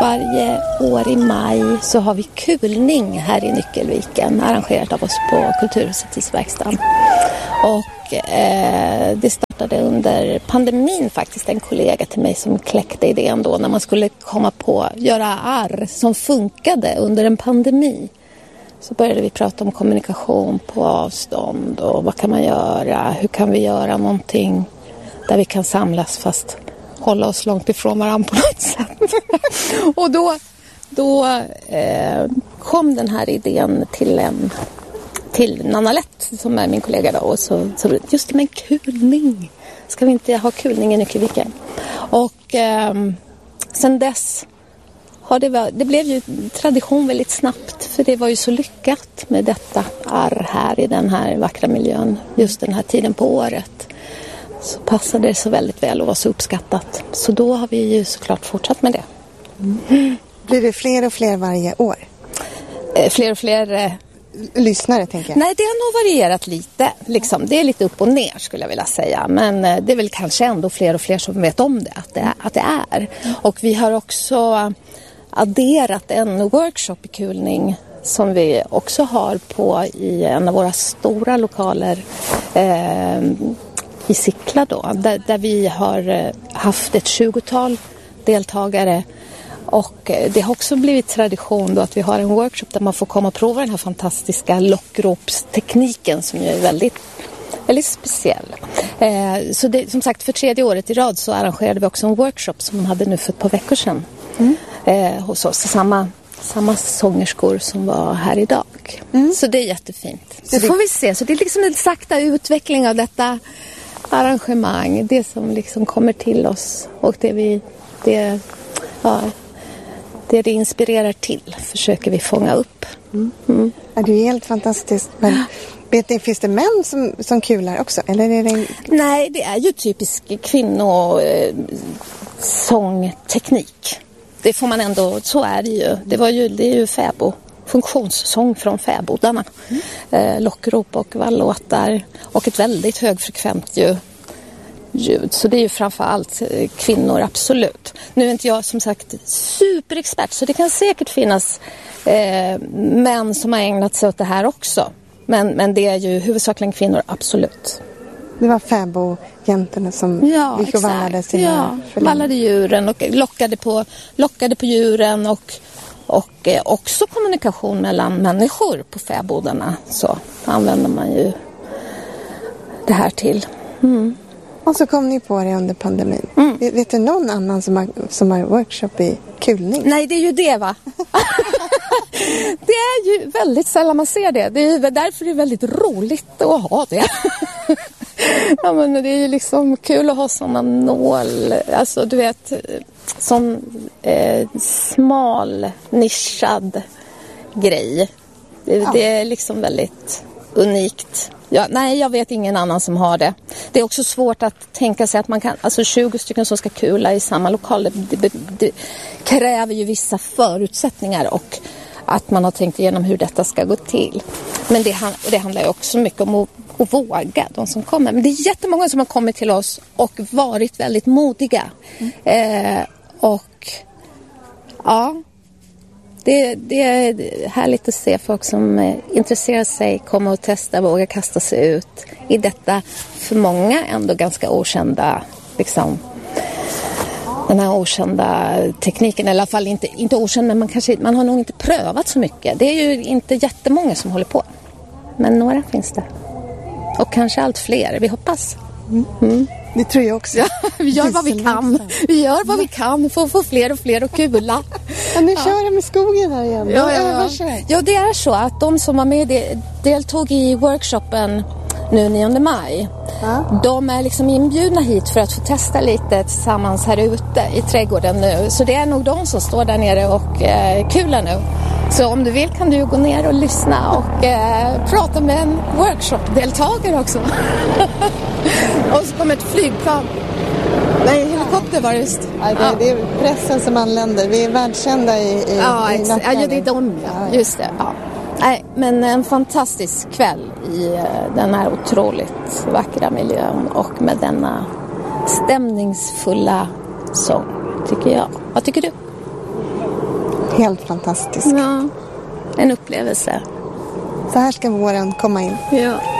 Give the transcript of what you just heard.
varje år i maj så har vi kulning här i Nyckelviken, arrangerat av oss på Kulturhusets verkstad. Och det startade under pandemin faktiskt, en kollega till mig som kläckte idén då när man skulle komma på göra arr som funkade under en pandemi. Så började vi prata om kommunikation på avstånd och vad kan man göra, hur kan vi göra någonting där vi kan samlas fast hålla oss långt ifrån varandra på något sätt. Och då kom den här idén till Nanna Lätt som är min kollega då, och så just det med kulning. Ska vi inte ha kulning i Nyckelviken? Och sen dess har det blev ju tradition väldigt snabbt, för det var ju så lyckat med detta arr här i den här vackra miljön just den här tiden på året. Så passade det så väldigt väl och var så uppskattat. Så då har vi ju såklart fortsatt med det. Mm. Blir det fler och fler varje år? Fler och fler lyssnare, tänker jag. Nej, det har nog varierat lite. Liksom. Det är lite upp och ner skulle jag vilja säga. Men det är väl kanske ändå fler och fler som vet om det, att det är. Och vi har också adderat en workshop i kulning som vi också har på i en av våra stora lokaler i Sickla då. Där vi har haft ett 20-tal deltagare. Och det har också blivit tradition då att vi har en workshop där man får komma och prova den här fantastiska lockropstekniken som är väldigt, väldigt speciell. Så det, som sagt, för 3:e året i rad så arrangerade vi också en workshop som de hade nu för ett par veckor sedan. Hos oss, samma sångerskor som var här idag. Så det är jättefint. Så får vi se. Så det är liksom en sakta utveckling av detta arrangemang. Det som liksom kommer till oss och det det inspirerar till försöker vi fånga upp. Ja, det är helt fantastiskt. Men finns det män som kular också? Eller är det Nej, det är ju typisk kvinnosångteknik. Det får man ändå, så är det ju. Det är ju fäbo. Funktionssång från fäbodarna. Lockrop och vallåtar. Och ett väldigt högfrekvent ljud. Så det är ju framförallt kvinnor, absolut. Nu är inte jag som sagt superexpert, så det kan säkert finnas män som har ägnat sig åt det här också. Men det är ju huvudsakligen kvinnor, absolut. Det var fäbodjäntorna som gick och vallade sina vallade djuren och lockade på djuren och också kommunikation mellan människor på fäbodarna. Så använder man ju det här till. Och så kom ni på det under pandemin. Vet du någon annan som har workshop i kulning? Nej, det är ju det, va? Det är ju väldigt sällan man ser det. Det är ju därför det är väldigt roligt att ha det. Ja, men det är ju liksom kul att ha såna nål. Alltså, du vet, sån smal, nischad grej. Det är liksom väldigt unikt. Jag vet ingen annan som har det. Det är också svårt att tänka sig att man kan, alltså 20 stycken som ska kula i samma lokal, det kräver ju vissa förutsättningar och att man har tänkt igenom hur detta ska gå till. Men det handlar ju också mycket om att våga, de som kommer. Men det är jättemånga som har kommit till oss och varit väldigt modiga. Och ja, det är härligt att se folk som intresserar sig, komma och testa, våga kasta sig ut i detta för många ändå ganska okända, liksom, den här okända tekniken, i alla fall inte okänd, men man har nog inte prövat så mycket. Det är ju inte jättemånga som håller på, men några finns det. Och kanske allt fler, vi hoppas. Det tror jag också. Ja, vi gör vad vi kan. Vi gör vad vi kan för att få fler och fler att kula. Ja, nu kör de i skogen här igen. Ja, det är så att de som var med deltog i workshopen nu 9 maj. De är liksom inbjudna hit för att få testa lite tillsammans här ute i trädgården nu. Så det är nog de som står där nere och kular nu. Så om du vill kan du gå ner och lyssna och prata med en workshop-deltagare också. Och så kommer ett flygplan. Nej, helikopter var det just. Ja, det är pressen som anländer. Vi är världskända i Nacka. Ja, det är de. Ja. Just det, ja. Nej, men en fantastisk kväll i den här otroligt vackra miljön och med denna stämningsfulla sång, tycker jag. Vad tycker du? Helt fantastiskt. Ja, en upplevelse. Så här ska våren komma in. Ja.